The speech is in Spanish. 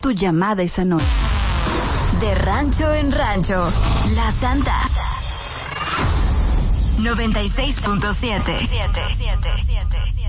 tu llamada esa noche. De rancho en rancho, La Santa. 96.7.